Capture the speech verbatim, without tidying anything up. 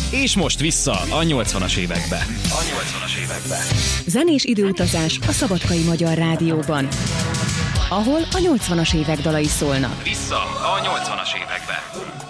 És most vissza a nyolcvanas évekbe. A nyolcvanas évekbe. Zenés időutazás a Szabadkai Magyar Rádióban, ahol a nyolcvanas évek dalai szólnak. Vissza a nyolcvanas évekbe.